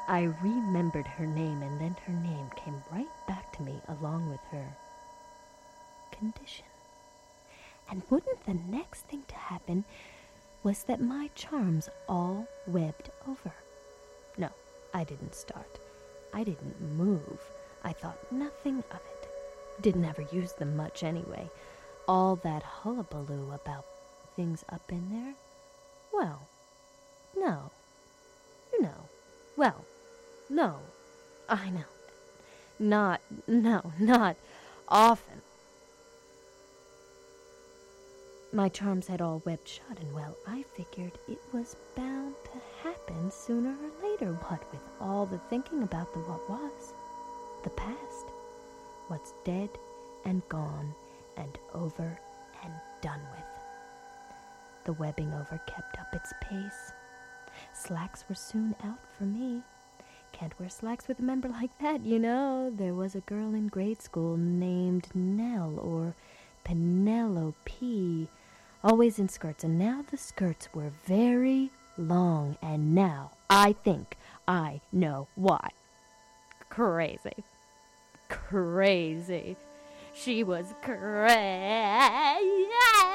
I remembered her name, and then her name came right back to me along with her condition. And wouldn't the next thing to happen was that my charms all webbed over. No, I didn't start. I didn't move. I thought nothing of it. Didn't ever use them much anyway. All that hullabaloo about things up in there? Well, no. You know. Well, no. I know. Not often. My charms had all webbed shut, and well, I figured it was bound to happen sooner or later. What with all the thinking about the what was, the past, what's dead and gone and over and done with. The webbing over kept up its pace. Slacks were soon out for me. Can't wear slacks with a member like that, you know. There was a girl in grade school named Nell or Penelope, always in skirts, and now the skirts were very long, and now I think I know why. Crazy. She was crazy.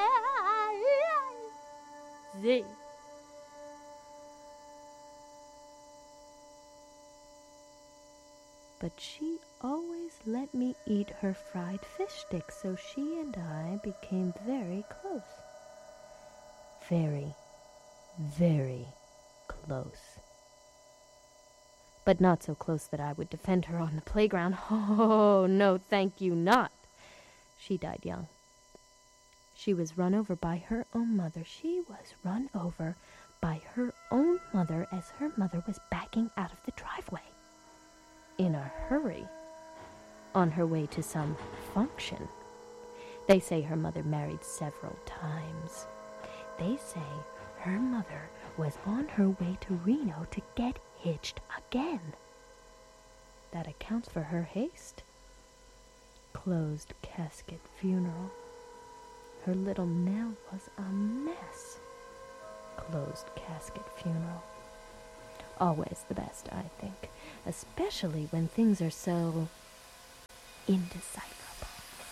But she always let me eat her fried fish sticks, so she and I became very close. Very, very close. But not so close that I would defend her on the playground. Oh, no, thank you, not. She died young. She was run over by her own mother. She was run over by her own mother as her mother was backing out of the driveway. In a hurry, on her way to some function. They say her mother married several times. They say her mother was on her way to Reno to get hitched again. That accounts for her haste. Closed casket funeral. Her little Nell was a mess. Closed casket funeral. Always the best, I think, especially when things are so indecisive.